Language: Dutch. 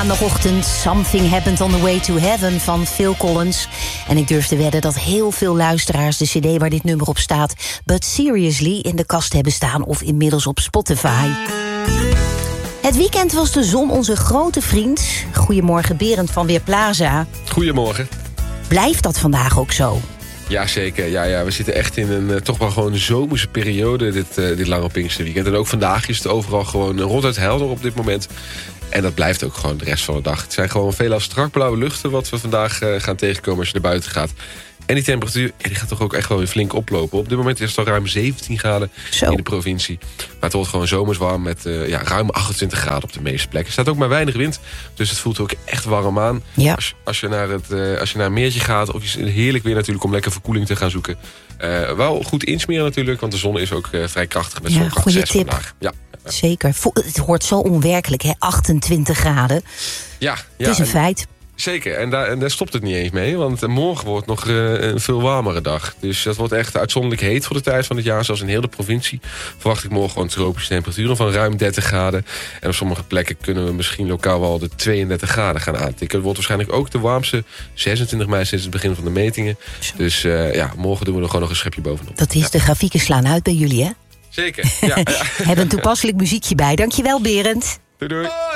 maandagochtend. Something Happened on the Way to Heaven van Phil Collins. En ik durf te wedden dat heel veel luisteraars de cd waar dit nummer op staat, But Seriously, in de kast hebben staan of inmiddels op Spotify. Het weekend was de zon onze grote vriend. Goedemorgen Berend van Weerplaza. Goedemorgen. Blijft dat vandaag ook zo? Jazeker, ja, we zitten echt in een toch wel gewoon zomerse periode dit lange Pinksterweekend. En ook vandaag is het overal gewoon ronduit helder op dit moment. En dat blijft ook gewoon de rest van de dag. Het zijn gewoon veelal strak blauwe luchten wat we vandaag gaan tegenkomen als je naar buiten gaat. En die temperatuur die gaat toch ook echt wel weer flink oplopen. Op dit moment is het al ruim 17 graden in de provincie. Maar het wordt gewoon zomers warm met ruim 28 graden op de meeste plekken. Er staat ook maar weinig wind, dus het voelt ook echt warm aan. Ja. Als je naar een meertje gaat, of je heerlijk weer natuurlijk om lekker verkoeling te gaan zoeken. Wel goed insmeren natuurlijk, want de zon is ook vrij krachtig met zonkracht 6 vandaag. Ja. Zeker. Het hoort zo onwerkelijk, hè? 28 graden. Ja, het is een feit. Zeker, en daar stopt het niet eens mee. Want morgen wordt nog een veel warmere dag. Dus dat wordt echt uitzonderlijk heet voor de tijd van het jaar. Zelfs in heel de provincie verwacht ik morgen gewoon tropische temperaturen van ruim 30 graden. En op sommige plekken kunnen we misschien lokaal wel de 32 graden gaan aantikken. Het wordt waarschijnlijk ook de warmste 26 mei sinds het begin van de metingen. Dus morgen doen we er gewoon nog een schepje bovenop. Dat is de grafieken slaan uit bij jullie, hè? Zeker, ja. Hebben een toepasselijk muziekje bij. Dankjewel, Berend. Doei.